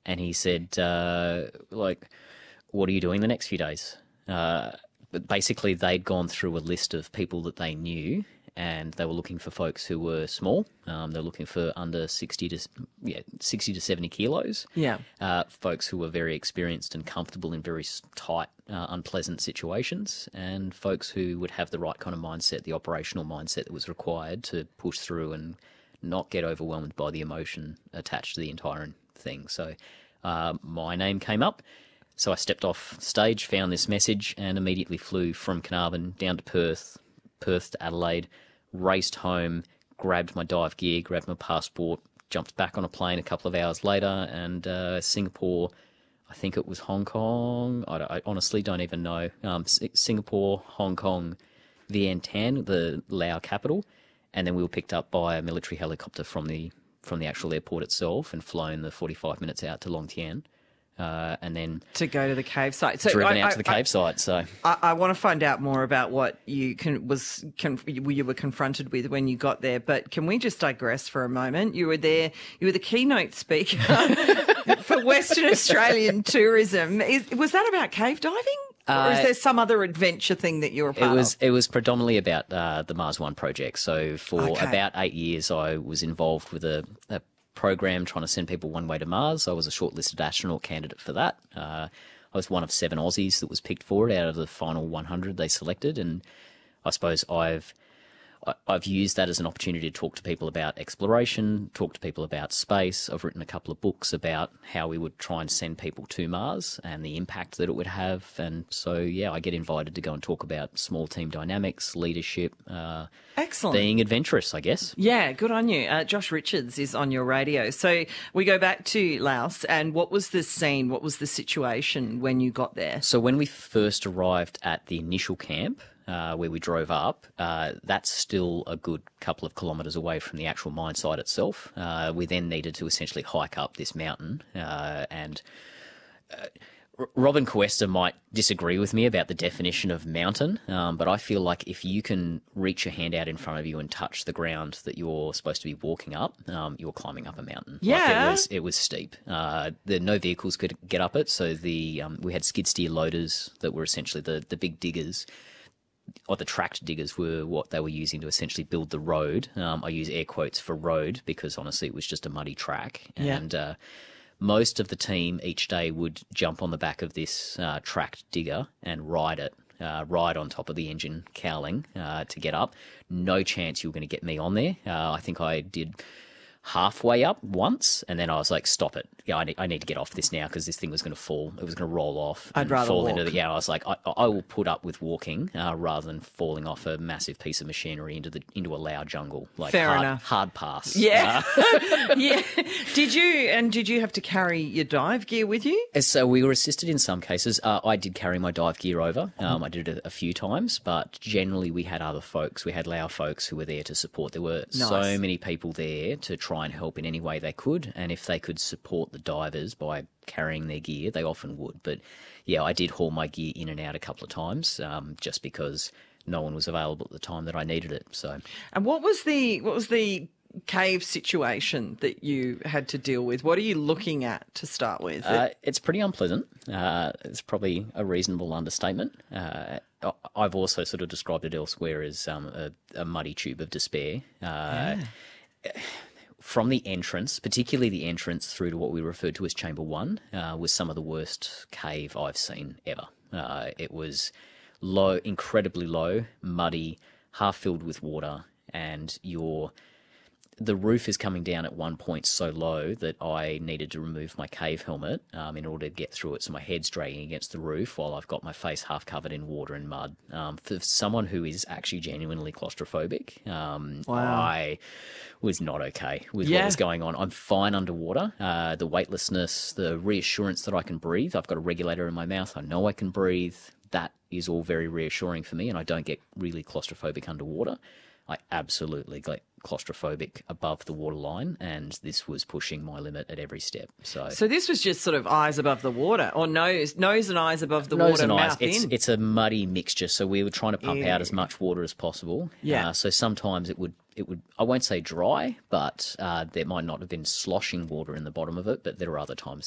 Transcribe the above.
and he said, like, what are you doing the next few days? But basically, they'd gone through a list of people that they knew, and they were looking for folks who were small. They're looking for under 60 to 70 kilos. Yeah. Folks who were very experienced and comfortable in very tight, unpleasant situations, and folks who would have the right kind of mindset, the operational mindset that was required to push through and not get overwhelmed by the emotion attached to the entire thing. So my name came up. So I stepped off stage, found this message, and immediately flew from Carnarvon down to Perth, Perth to Adelaide, raced home, grabbed my dive gear, grabbed my passport, jumped back on a plane a couple of hours later, and Singapore, I think it was Hong Kong, I honestly don't even know, Singapore, Hong Kong, Vientiane, the Laos capital, and then we were picked up by a military helicopter from the actual airport itself and flown the 45 minutes out to Long Tien. And then to go to the cave site. So driven out to the cave site. So I want to find out more about what you were confronted with when you got there. But can we just digress for a moment? You were there. You were the keynote speaker for Western Australian tourism. Was that about cave diving? Or is there some other adventure thing that you were part of? It was predominantly about the Mars One project. So for about 8 years, I was involved with a program trying to send people one way to Mars. I was a shortlisted astronaut candidate for that. I was one of 7 Aussies that was picked for it out of the final 100 they selected, and I suppose I've used that as an opportunity to talk to people about exploration, talk to people about space. I've written a couple of books about how we would try and send people to Mars and the impact that it would have. And so, yeah, I get invited to go and talk about small team dynamics, leadership, excellent, being adventurous, I guess. Yeah, good on you. Josh Richards is on your radio. So we go back to Laos, and what was the scene? What was the situation when you got there? So when we first arrived at the initial camp, where we drove up, that's still a good couple of kilometres away from the actual mine site itself. We then needed to essentially hike up this mountain, and Robin Cuesta might disagree with me about the definition of mountain, but I feel like if you can reach your hand out in front of you and touch the ground that you're supposed to be walking up, you're climbing up a mountain. Yeah. Like it was steep. No vehicles could get up it, so we had skid steer loaders that were essentially the big diggers, or the tracked diggers were what they were using to essentially build the road. I use air quotes for road because honestly it was just a muddy track. Yeah. And most of the team each day would jump on the back of this tracked digger and ride it, ride on top of the engine cowling to get up. No chance you were going to get me on there. I think I did halfway up once, and then I was like, stop it. Yeah, I need to get off this now because this thing was going to fall. It was going to roll off. I'd rather fall walk. into the. Yeah, I was like, I will put up with walking rather than falling off a massive piece of machinery into a loud jungle. Like Fair enough. Hard pass. Yeah. Yeah. Did you have to carry your dive gear with you? So we were assisted in some cases. I did carry my dive gear over. I did it a few times, but generally we had other folks. We had Lao folks who were there to support. There were so many people there to try and help in any way they could, and if they could support the divers by carrying their gear, they often would. But yeah, I did haul my gear in and out a couple of times, just because no one was available at the time that I needed it. So, and what was the cave situation that you had to deal with? What are you looking at to start with? It's pretty unpleasant. It's probably a reasonable understatement. I've also sort of described it elsewhere as a muddy tube of despair. From the entrance, particularly the entrance through to what we referred to as Chamber 1, was some of the worst cave I've seen ever. It was low, incredibly low, muddy, half filled with water, and the roof is coming down at one point so low that I needed to remove my cave helmet in order to get through it. So my head's dragging against the roof while I've got my face half covered in water and mud. For someone who is actually genuinely claustrophobic, I was not okay with what was going on. I'm fine underwater. The weightlessness, the reassurance that I can breathe. I've got a regulator in my mouth. I know I can breathe. That is all very reassuring for me, and I don't get really claustrophobic underwater. I absolutely get claustrophobic above the waterline, and this was pushing my limit at every step. So this was just sort of eyes above the water, or nose and eyes above the nose water, and mouth eyes. in. It's a muddy mixture, so we were trying to pump out as much water as possible. Yeah. So sometimes it would, I won't say dry, but there might not have been sloshing water in the bottom of it, but there are other times